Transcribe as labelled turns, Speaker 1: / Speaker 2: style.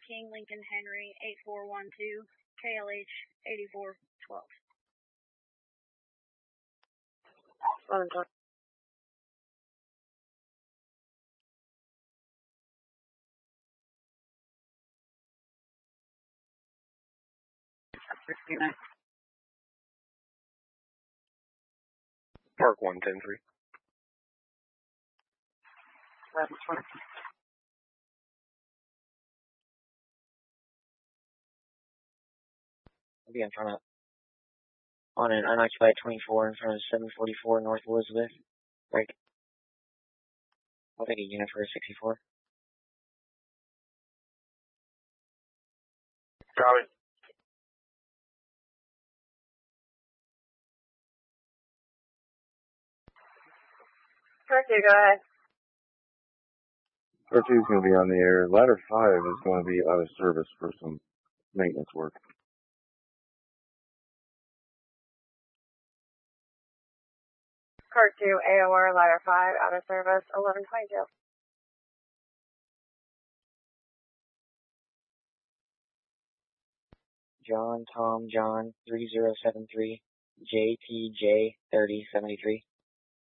Speaker 1: King Lincoln Henry 8412, KLH 8412.
Speaker 2: 1120.
Speaker 3: Park 110-3.
Speaker 2: 1120.
Speaker 4: I'll be in front of, on an unoccupied 24 in front of 744 North Elizabeth. Break. I'll take a unit for a 64.
Speaker 3: Copy.
Speaker 2: Car 2, go ahead.
Speaker 5: Car 2 is going to be on the air. Ladder 5 is going to be out of service for some maintenance work.
Speaker 2: Car 2, AOR, ladder 5, out of service, 1122.
Speaker 4: John, Tom, John, 3073, JTJ 3073.